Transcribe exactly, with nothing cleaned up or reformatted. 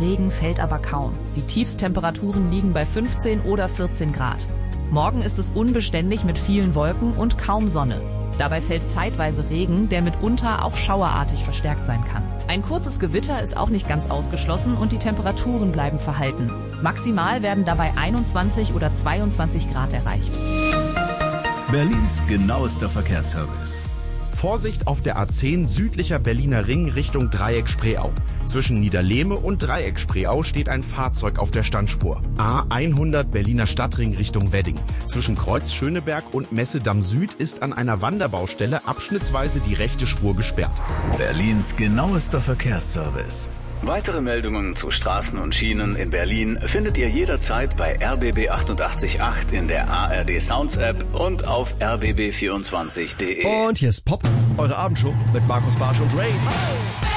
Regen fällt aber kaum. Die Tiefstemperaturen liegen bei fünfzehn oder vierzehn Grad. Morgen ist es unbeständig mit vielen Wolken und kaum Sonne. Dabei fällt zeitweise Regen, der mitunter auch schauerartig verstärkt sein kann. Ein kurzes Gewitter ist auch nicht ganz ausgeschlossen und die Temperaturen bleiben verhalten. Maximal werden dabei einundzwanzig oder zweiundzwanzig Grad erreicht. Berlins genauester Verkehrsservice. Vorsicht auf der A zehn südlicher Berliner Ring Richtung Dreieck Spreeau. Zwischen Niederlehme und Dreieck Spreeau steht ein Fahrzeug auf der Standspur. A hundert Berliner Stadtring Richtung Wedding. Zwischen Kreuz Schöneberg und Messedamm Süd ist an einer Wanderbaustelle abschnittsweise die rechte Spur gesperrt. Berlins genauester Verkehrsservice. Weitere Meldungen zu Straßen und Schienen in Berlin findet ihr jederzeit bei R B B achtundachtzig Komma acht in der A R D Sounds App und auf r b b vierundzwanzig punkt de. Und hier ist Pop, eure Abendshow mit Markus Barsch und Ray.